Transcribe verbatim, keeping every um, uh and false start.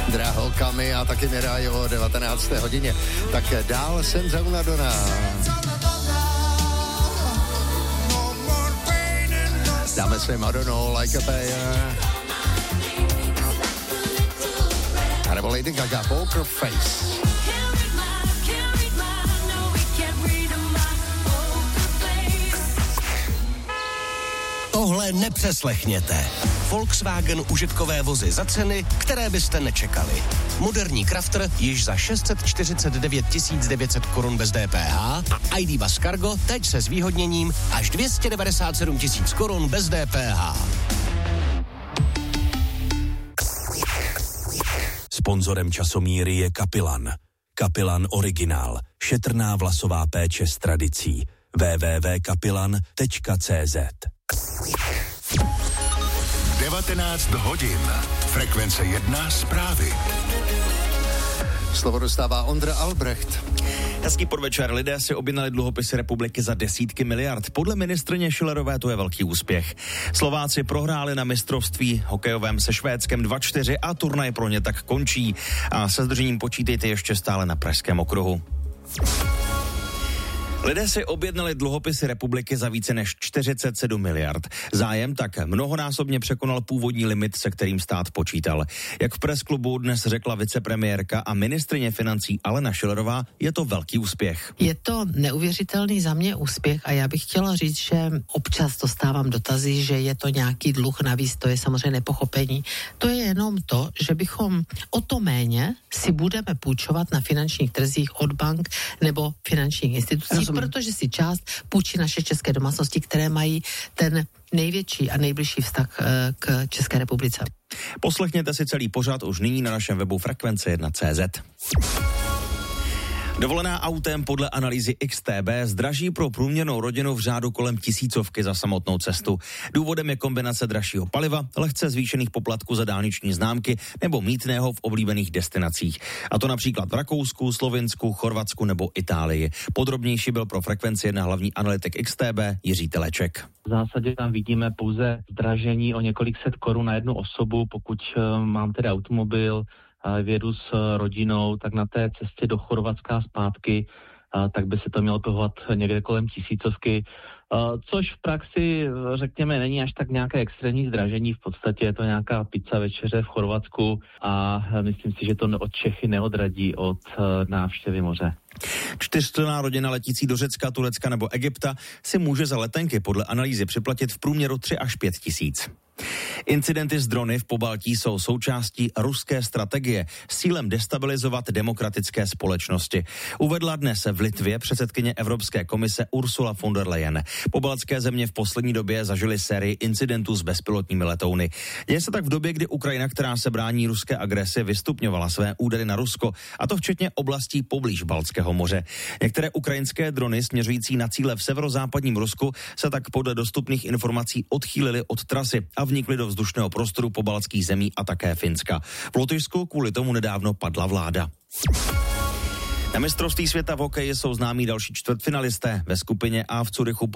Drahokami a taky Miraj o devatenácté hodině. Tak dál jsem za una Donna. Dáme si Madonnou, Like a Prayer. A nebo Lady Gaga, Poker Face. Tohle nepřeslechněte. Volkswagen užitkové vozy za ceny, které byste nečekali. Moderní Crafter již za šest set čtyřicet devět tisíc devět set korun bez D P H a I D. Buzz Cargo teď se zvýhodněním až dvě stě devadesát sedm tisíc korun bez D P H. Sponzorem časomíry je Kapilan. Kapilan Originál. Šetrná vlasová péče s tradicí. w w w tečka kapilan tečka c z devatenáct hodin. Frekvence jedna zprávy. Slovo dostává Ondra Albrecht. Hezký podvečer. Lidé si objednali dluhopisy republiky za desítky miliard. Podle ministryně Schillerové to je velký úspěch. Slováci prohráli na mistrovství hokejovém se Švédskem dva čtyři a turnaj pro ně tak končí. A se zdržením počítejte ještě stále na Pražském okruhu. Lidé si objednali dluhopisy republiky za více než čtyřicet sedm miliard. Zájem tak mnohonásobně překonal původní limit, se kterým stát počítal. Jak v presklubu dnes řekla vicepremiérka a ministryně financí Alena Schillerová, je to velký úspěch. Je to neuvěřitelný za mě úspěch a já bych chtěla říct, že občas dostávám dotazy, že je to nějaký dluh navíc, to je samozřejmě nepochopení. To je jenom to, že bychom o to méně si budeme půjčovat na finančních trzích od bank nebo finančních institucí, protože si část půjčí naše české domácnosti, které mají ten největší a nejbližší vztah k České republice. Poslechněte si celý pořad už nyní na našem webu frekvence jedna tečka cé zet. Dovolená autem podle analýzy X T B zdraží pro průměrnou rodinu v řádu kolem tisícovky za samotnou cestu. Důvodem je kombinace dražšího paliva, lehce zvýšených poplatků za dálniční známky nebo mýtného v oblíbených destinacích. A to například v Rakousku, Slovinsku, Chorvatsku nebo Itálii. Podrobnější byl pro Frekvenci jedna hlavní analytik X T B Jiří Teleček. V zásadě tam vidíme pouze zdražení o několik set korun na jednu osobu, pokud mám tedy automobil, vědu s rodinou, tak na té cestě do Chorvatska a zpátky, tak by se to mělo pohovat někde kolem tisícovky, což v praxi, řekněme, není až tak nějaké extrémní zdražení, v podstatě je to nějaká pizza večeře v Chorvatsku a myslím si, že to od Čechy neodradí od návštěvy moře. Čtyřčlenná rodina letící do Řecka, Turecka nebo Egypta si může za letenky podle analýzy připlatit v průměru tři až pět tisíc. Incidenty s drony v Pobaltí jsou součástí ruské strategie s cílem destabilizovat demokratické společnosti. Uvedla dnes v Litvě předsedkyně Evropské komise Ursula von der Leyen. Pobaltské země v poslední době zažily sérii incidentů s bezpilotními letouny. Děje se tak v době, kdy Ukrajina, která se brání ruské agresi, vystupňovala své údery na Rusko, a to včetně oblastí poblíž Baltského moře. Některé ukrajinské drony směřující na cíle v severozápadním Rusku se tak podle dostupných informací odchýlily od trasy a vnikly do vzdušného prostoru pobaltských zemí a také Finska. V Lotyšsku kvůli tomu nedávno padla vláda. Na mistrovství světa v hokeji jsou známí další čtvrtfinalisté. Ve skupině A v Curychu